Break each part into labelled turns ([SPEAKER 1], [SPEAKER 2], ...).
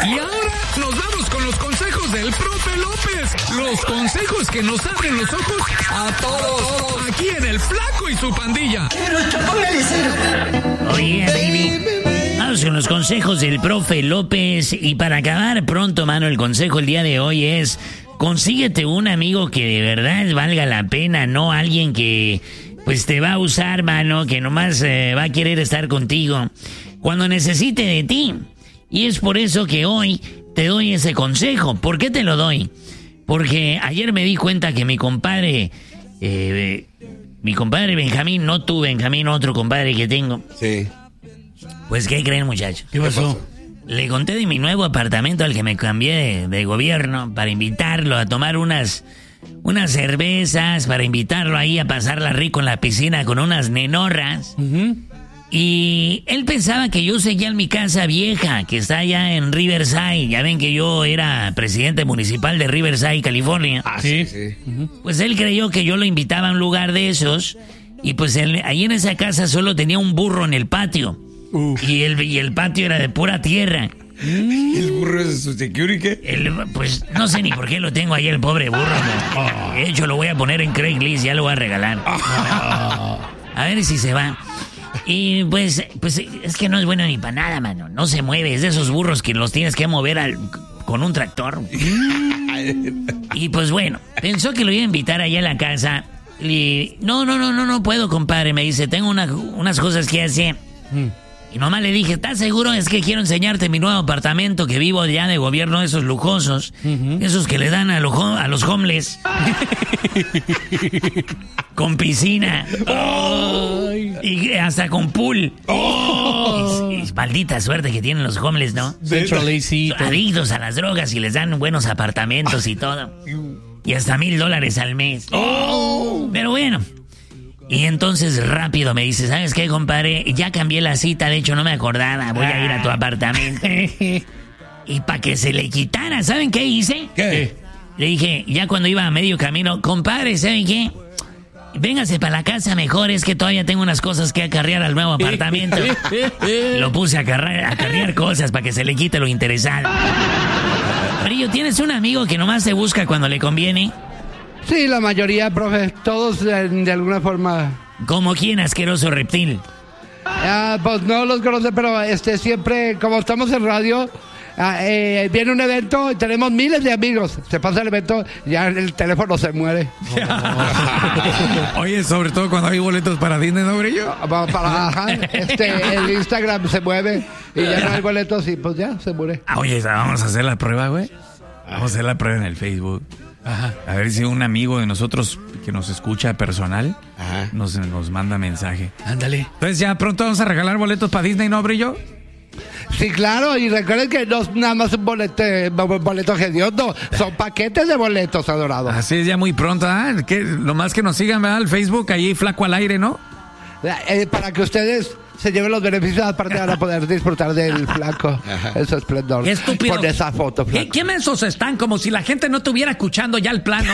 [SPEAKER 1] Y ahora nos vamos con los consejos del profe López. Los consejos que nos abren los ojos a todos. Aquí en El Flaco y su pandilla.
[SPEAKER 2] Oye, baby. Vamos con los consejos del profe López. Y para acabar pronto, mano, el consejo el día de hoy es: consíguete un amigo que de verdad valga la pena, no alguien que pues te va a usar, mano, que nomás va a querer estar contigo cuando necesite de ti. Y es por eso que hoy te doy ese consejo. ¿Por qué te lo doy? Porque ayer me di cuenta que mi compadre Benjamín, no tú, Benjamín, otro compadre que tengo.
[SPEAKER 3] Sí.
[SPEAKER 2] Pues, ¿qué creen, muchachos?
[SPEAKER 4] ¿Qué pasó?
[SPEAKER 2] Le conté de mi nuevo apartamento al que me cambié de gobierno para invitarlo a tomar unas cervezas, para invitarlo ahí a pasarla rico en la piscina con unas nenorras. Y él pensaba que yo seguía en mi casa vieja, que está allá en Riverside. Ya ven que yo era presidente municipal de Riverside, California.
[SPEAKER 3] Ah, sí.
[SPEAKER 2] Pues él creyó que yo lo invitaba a un lugar de esos. Y pues ahí en esa casa solo tenía un burro en el patio. Y el patio era de pura tierra.
[SPEAKER 3] ¿El burro es de su security?
[SPEAKER 2] Pues no sé ni por qué lo tengo ahí, el pobre burro. De hecho, lo voy a poner en Craigslist, ya lo voy a regalar. A ver si se va. Y pues es que no es bueno ni para nada, mano. No se mueve, es de esos burros que los tienes que mover con un tractor. Y pues bueno, pensó que lo iba a invitar allá a la casa. Y no puedo, compadre. Me dice, tengo unas cosas que hacer. Y nomás le dije, ¿estás seguro? Es que quiero enseñarte mi nuevo apartamento que vivo ya de gobierno, esos lujosos, esos que le dan a los homeless. Con piscina. Y hasta con pool. Y maldita suerte que tienen los homeless, ¿no? Adictos a las drogas y les dan buenos apartamentos y todo. Y hasta $1,000 al mes. Pero bueno. Y entonces rápido me dice, ¿sabes qué, compadre? Ya cambié la cita, de hecho no me acordaba, voy a ir a tu apartamento. Y para que se le quitara, ¿saben qué hice?
[SPEAKER 3] ¿Qué?
[SPEAKER 2] Le dije, ya cuando iba a medio camino, compadre, ¿saben qué? Véngase para la casa mejor, es que todavía tengo unas cosas que acarrear al nuevo apartamento. Lo puse a acarrear cosas para que se le quite lo interesado. Marillo, ¿tienes un amigo que nomás te busca cuando le conviene?
[SPEAKER 5] Sí, la mayoría, profe, todos de alguna forma.
[SPEAKER 2] ¿Como quién, asqueroso reptil?
[SPEAKER 5] Pues no los conoce, pero siempre, como estamos en radio, viene un evento y tenemos miles de amigos. Se pasa el evento, ya el teléfono se muere.
[SPEAKER 4] Oye, sobre todo cuando hay boletos para Disney, ¿no, Brillo?
[SPEAKER 5] El Instagram se mueve y ya no hay boletos y pues ya se muere.
[SPEAKER 4] Oye, vamos a hacer la prueba, güey. Vamos a hacer la prueba en el Facebook. Ajá. A ver si un amigo de nosotros que nos escucha personal nos manda mensaje.
[SPEAKER 5] Ándale.
[SPEAKER 4] Entonces ya pronto vamos a regalar boletos para Disney, ¿no, Brillo?
[SPEAKER 5] Sí, claro, y recuerden que no es nada más un boleto hediondo, son paquetes de boletos, adorados.
[SPEAKER 4] Así es, ya muy pronto, lo más que nos sigan, ¿verdad? Al Facebook, ahí Flaco al Aire, ¿no?
[SPEAKER 5] Para que ustedes se lleven los beneficios, aparte van a poder disfrutar del Flaco, ese esplendor.
[SPEAKER 6] Qué estúpido.
[SPEAKER 5] Con esa foto, Flaco.
[SPEAKER 6] ¿Qué mensos están? Como si la gente no estuviera escuchando ya el plan, ¿no?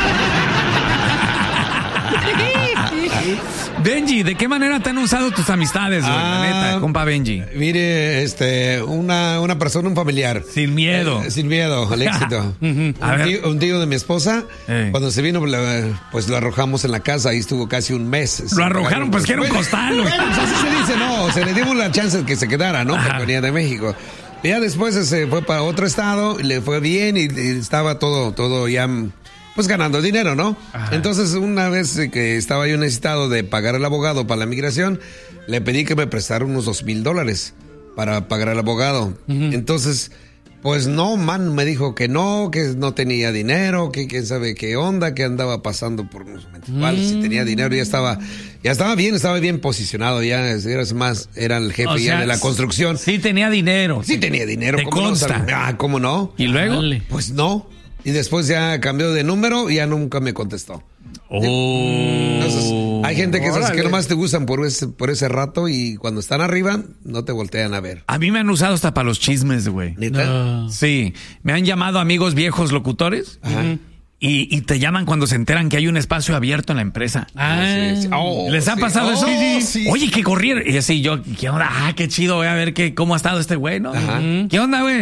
[SPEAKER 4] Benji, ¿de qué manera te han usado tus amistades, güey? La neta, compa Benji.
[SPEAKER 3] Mire, una persona, un familiar.
[SPEAKER 4] Sin miedo.
[SPEAKER 3] Sin miedo, al éxito. Un tío de mi esposa, cuando se vino, pues lo arrojamos en la casa, ahí estuvo casi un mes.
[SPEAKER 4] Lo arrojaron, pues que era un costal, güey.
[SPEAKER 3] Bueno, pues así se dice, ¿no? O sea, le dimos la chance de que se quedara, ¿no? Porque venía de México. Y ya después se fue para otro estado, le fue bien y estaba todo ya... pues ganando dinero, ¿no? Ajá. Entonces, una vez que estaba yo necesitado de pagar al abogado para la migración, le pedí que me prestara unos $2,000 para pagar al abogado. Entonces, pues no, me dijo que no tenía dinero, que quién sabe qué onda, que andaba pasando por unos municipales, si tenía dinero, ya estaba bien posicionado, ya era el jefe ya de la construcción.
[SPEAKER 4] Sí tenía dinero.
[SPEAKER 3] Sí tenía dinero.
[SPEAKER 4] ¿Te consta?
[SPEAKER 3] No? ¿Cómo no?
[SPEAKER 4] ¿Y luego?
[SPEAKER 3] Pues no. Y después ya cambió de número y ya nunca me contestó. Entonces, hay gente que nomás te gustan por ese rato y cuando están arriba no te voltean a ver.
[SPEAKER 4] A mí me han usado hasta para los chismes, güey.
[SPEAKER 3] ¿Neta?
[SPEAKER 4] No. Sí. Me han llamado amigos viejos locutores. Ajá. Y te llaman cuando se enteran que hay un espacio abierto en la empresa.
[SPEAKER 3] Sí.
[SPEAKER 4] ¿Les ha pasado eso?
[SPEAKER 3] Sí.
[SPEAKER 4] Oye, que corrieron. Y así yo, ¿qué onda? Qué chido, voy a ver cómo ha estado este güey, ¿no? Ajá. ¿Qué onda, güey?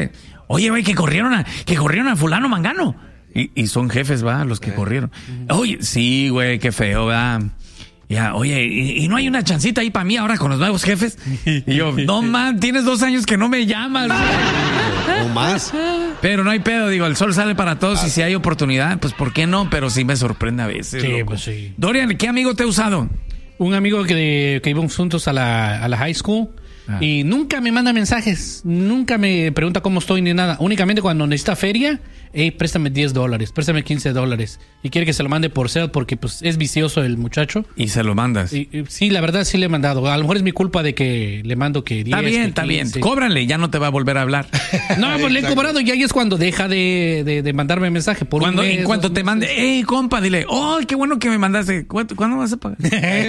[SPEAKER 4] Oye, güey, que corrieron a fulano mangano. Y son jefes, va, los que corrieron. Oye, sí, güey, qué feo, va. Ya, oye, ¿y no hay una chancita ahí para mí ahora con los nuevos jefes? Y yo, no, man, tienes 2 años que no me llamas.
[SPEAKER 3] O más.
[SPEAKER 4] Pero no hay pedo, digo, el sol sale para todos y si hay oportunidad, pues ¿por qué no? Pero sí me sorprende a veces.
[SPEAKER 6] Sí,
[SPEAKER 4] loco.
[SPEAKER 6] pues sí.
[SPEAKER 4] Dorian, ¿qué amigo te ha usado?
[SPEAKER 6] Un amigo que íbamos juntos a la high school y nunca me manda mensajes, nunca me pregunta cómo estoy ni nada. Únicamente cuando necesita feria, hey, préstame $10, préstame $15 y quiere que se lo mande por Zelle porque pues es vicioso el muchacho.
[SPEAKER 4] Y se lo mandas.
[SPEAKER 6] Y sí, la verdad sí le he mandado. A lo mejor es mi culpa de que le mando que 10.
[SPEAKER 4] Está bien. Cóbrale, ya no te va a volver a hablar.
[SPEAKER 6] No, pues le he cobrado y ahí es cuando deja de mandarme mensaje.
[SPEAKER 4] En cuanto te mande, hey, compa, dile, oh, qué bueno que me mandaste. ¿Cuándo vas a pagar?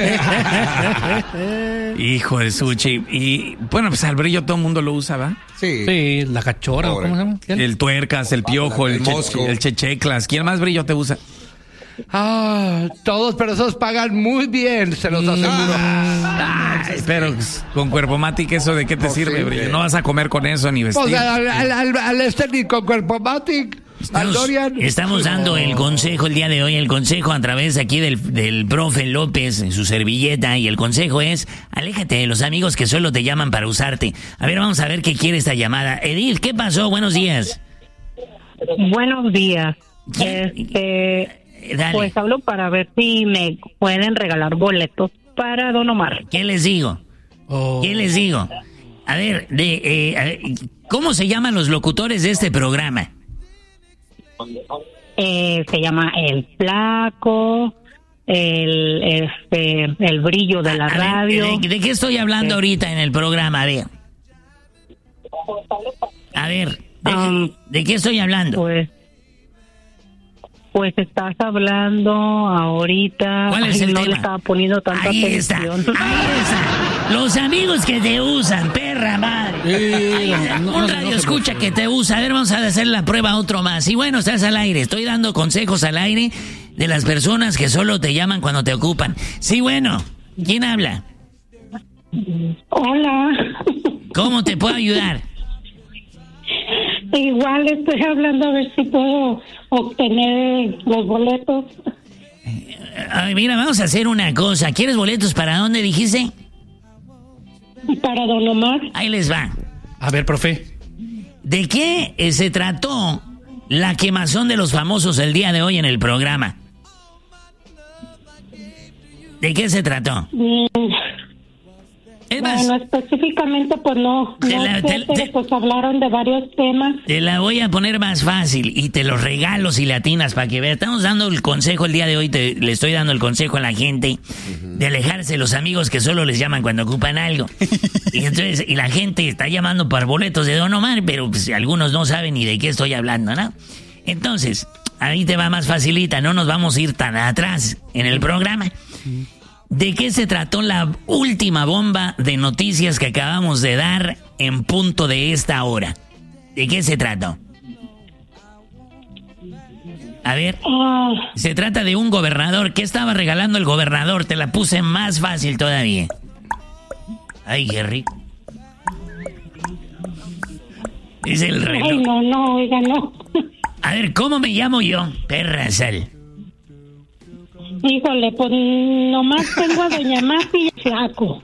[SPEAKER 4] Hijo de Suchi. Y bueno, pues al brillo todo el mundo lo usa, ¿va?
[SPEAKER 6] Sí, la cachora, ¿cómo se llama?
[SPEAKER 4] El tuercas, el piojo, el mosco, el checheclas. ¿Quién más brillo te usa?
[SPEAKER 5] Todos, pero esos pagan muy bien, se los aseguro.
[SPEAKER 4] Pero con Cuerpomatic, ¿eso de qué te sirve, brillo? No vas a comer con eso ni vestir.
[SPEAKER 5] Pues al ni con Cuerpomatic.
[SPEAKER 2] Estamos dando el consejo el día de hoy, el consejo a través aquí del profe López en su servilleta, y el consejo es, aléjate de los amigos que solo te llaman para usarte. A ver, vamos a ver qué quiere esta llamada. Edil, ¿qué pasó? Buenos días.
[SPEAKER 7] Buenos días.
[SPEAKER 2] Dale.
[SPEAKER 7] Pues hablo para ver si me pueden regalar boletos para Don Omar.
[SPEAKER 2] ¿Qué les digo? ¿Qué les digo? A ver, ¿cómo se llaman los locutores de este programa?
[SPEAKER 7] Se llama El Flaco, el brillo de la radio.
[SPEAKER 2] ¿De qué estoy hablando ahorita en el programa? A ver, ¿de qué estoy hablando?
[SPEAKER 7] Pues estás hablando ahorita.
[SPEAKER 2] ¿Cuál es el tema?
[SPEAKER 7] Le estaba poniendo tanta atención.
[SPEAKER 2] Ahí está. Los amigos que te usan, perra madre. Un radio escucha que te usa. A ver, vamos a hacer la prueba otro más. Y bueno, estás al aire. Estoy dando consejos al aire de las personas que solo te llaman cuando te ocupan. Sí, bueno. ¿Quién habla?
[SPEAKER 7] Hola.
[SPEAKER 2] ¿Cómo te puedo ayudar?
[SPEAKER 7] Igual estoy hablando a ver si puedo obtener los boletos.
[SPEAKER 2] Ay, mira, vamos a hacer una cosa. ¿Quieres boletos para dónde dijiste?
[SPEAKER 7] Para Don Omar.
[SPEAKER 2] Ahí les va.
[SPEAKER 6] A ver, profe.
[SPEAKER 2] ¿De qué se trató la quemazón de los famosos el día de hoy en el programa? ¿De qué se trató? Es más,
[SPEAKER 7] bueno, específicamente pues no sé, pues hablaron de varios temas.
[SPEAKER 2] Te la voy a poner más fácil y te los regalo si latinas para que veas. Estamos dando el consejo el día de hoy, le estoy dando el consejo a la gente de alejarse de los amigos que solo les llaman cuando ocupan algo. Y la gente está llamando para boletos de Don Omar, pero pues, algunos no saben ni de qué estoy hablando, ¿no? Entonces, ahí te va más facilita, no nos vamos a ir tan atrás en el programa. ¿De qué se trató la última bomba de noticias que acabamos de dar en punto de esta hora? ¿De qué se trató? A ver, se trata de un gobernador. ¿Qué estaba regalando el gobernador? Te la puse más fácil todavía. Ay, qué rico. Es el reloj.
[SPEAKER 7] Ay, no, oiga, no.
[SPEAKER 2] A ver, ¿cómo me llamo yo? Perra sal.
[SPEAKER 7] Híjole, pues nomás tengo a Doña Mati y el Flaco.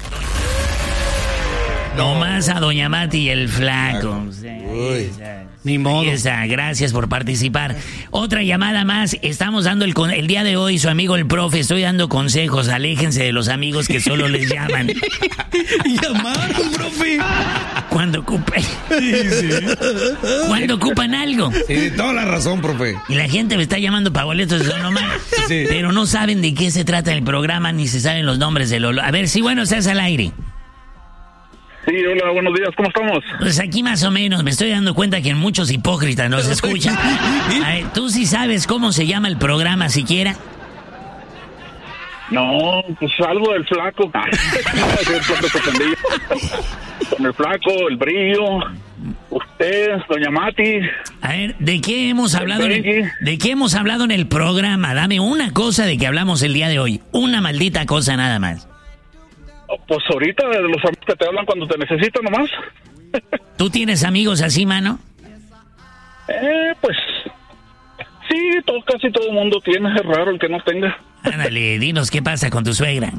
[SPEAKER 2] Nomás a Doña Mati y el Flaco.
[SPEAKER 6] Ni modo.
[SPEAKER 2] Gracias por participar. Otra llamada más. Estamos dando el día de hoy, su amigo el profe, estoy dando consejos. Aléjense de los amigos que solo les llaman.
[SPEAKER 6] Llamaron, profe.
[SPEAKER 2] Cuando ocupan. Cuando ocupan algo.
[SPEAKER 3] Sí, toda la razón, profe.
[SPEAKER 2] Y la gente me está llamando para boletos de Don Omar. Sí. Pero no saben de qué se trata el programa, ni se saben los nombres de los... A ver, sí, bueno, estás al aire.
[SPEAKER 8] Sí, hola, buenos días, ¿cómo estamos?
[SPEAKER 2] Pues aquí más o menos, me estoy dando cuenta que muchos hipócritas nos escuchan. A ver, ¿tú sí sabes cómo se llama el programa siquiera?
[SPEAKER 8] No, pues algo del Flaco. Con el Flaco, el brillo, usted, Doña Mati.
[SPEAKER 2] A ver, ¿de qué hemos hablado en el programa? Dame una cosa de que hablamos el día de hoy. Una maldita cosa nada más.
[SPEAKER 8] Pues ahorita de los amigos que te hablan cuando te necesitan nomás.
[SPEAKER 2] ¿Tú tienes amigos así, mano?
[SPEAKER 8] Pues sí, casi todo el mundo tiene, es raro el que no tenga.
[SPEAKER 2] Ándale, dinos qué pasa con tu suegra.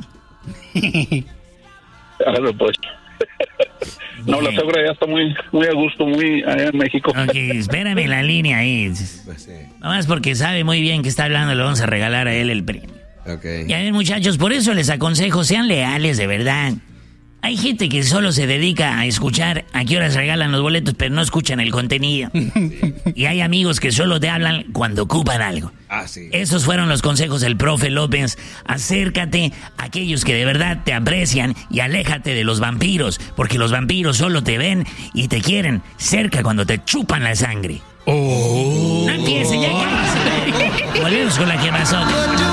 [SPEAKER 8] Pues. No, la suegra ya está muy a gusto, muy allá en México.
[SPEAKER 2] Ok, espérame en la línea ahí.
[SPEAKER 3] Pues sí.
[SPEAKER 2] Nomás porque sabe muy bien que está hablando, le vamos a regalar a él el premio.
[SPEAKER 3] Okay.
[SPEAKER 2] Y a ver, muchachos, por eso les aconsejo, sean leales de verdad. Hay gente que solo se dedica a escuchar a qué horas regalan los boletos, pero no escuchan el contenido. Y hay amigos que solo te hablan cuando ocupan algo.
[SPEAKER 3] Ah, sí.
[SPEAKER 2] Esos fueron los consejos del profe López. Acércate a aquellos que de verdad te aprecian y aléjate de los vampiros, porque los vampiros solo te ven y te quieren cerca cuando te chupan la sangre. No empiecen, ya cállese. Volvemos con la que pasó.